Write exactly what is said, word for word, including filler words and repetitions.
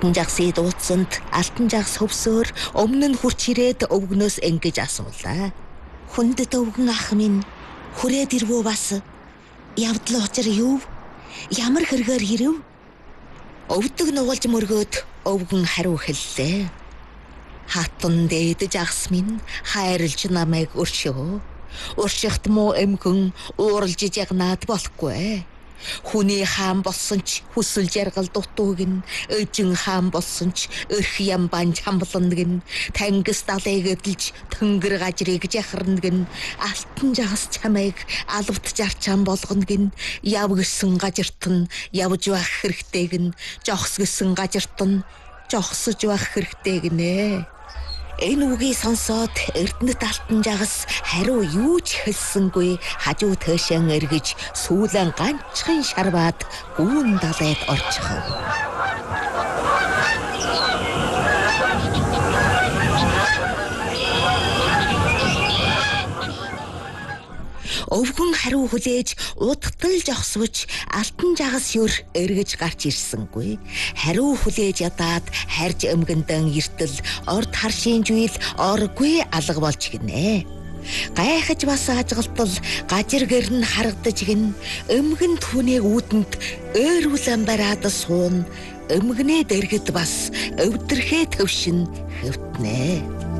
Алтан жагсыг дууцсанд алтан жагс хөвсөөр өмнө нь хурч ирээд өвгнөөс ингэж асуулаа. Хүндэт өвгөн ах минь хүрээд ирвөө бас явдал учир юу? Ямар хэрэгээр ирэв? Өвдөг нугалж мөргөөд өвгөн хариу хэллээ. Хатан дээд жагс минь хайрлж намайг өршөө. Уршихт муу эмгэн ууралж ягнаад болохгүй. Хүний хаан болсон ч хүсэл жаргал дутууг нь, эжин хаан болсон ч өрх ямбан чамбланг нь, тангис далайг эдэлж тэнгэр гажрыг жахарнаг нь, алтан жагс чамайг алвт жарчаан болгоног нь, яв гисэн гажирт нь явж байх хэрэгтэйг нь, жогс гисэн гажирт нь жогсож байх хэрэгтэйг нэ. Энэ үгийг сонсоод Эрдэнэт алтан жагс хариу юу ч хэлсэнгүй хажуу тойшон эргэж сүүлэн ганцхан шарваад гүүн далайд орчихов. Өвгөн хариу хүлээж удтал жогсвч алтан жагс юр эргэж гарч ирсэнгүй. Хариу хүлээж ядаад харж өмгөндөн эртэл орд харшийн жуйл оргүй алга болж гинэ. Гайхаж бас ажгалтал гажир гэр нь харагдаж гин. Өмгөн түүнийг үүдэнд ойруулан бараад суун. Өмгнээ дэргэд бас өвдөрхөө төвшин хэвтнэ.